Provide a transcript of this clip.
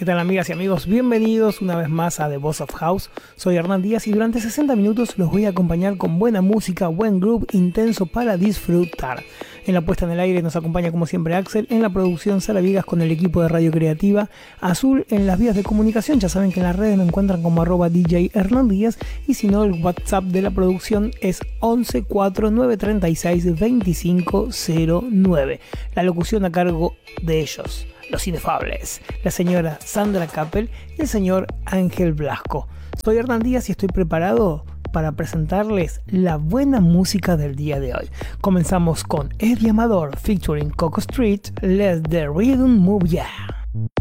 ¿Qué tal, amigas y amigos? Bienvenidos una vez más a The Boss of House. Soy Hernán Díaz y durante 60 minutos los voy a acompañar con buena música, buen groove intenso para disfrutar. En la puesta en el aire nos acompaña como siempre Axel, en la producción Sara Viegas con el equipo de Radio Creativa, Azul en las vías de comunicación, ya saben que en las redes me encuentran como @DJ Hernán Díaz y si no el WhatsApp de la producción es 11 4936 2509. La locución a cargo de ellos, los inefables, la señora Sandra Kappel y el señor Ángel Blasco. Soy Hernán Díaz y estoy preparado para presentarles la buena música del día de hoy. Comenzamos con Eddie Amador featuring Coco Street, Let the Rhythm Move Ya.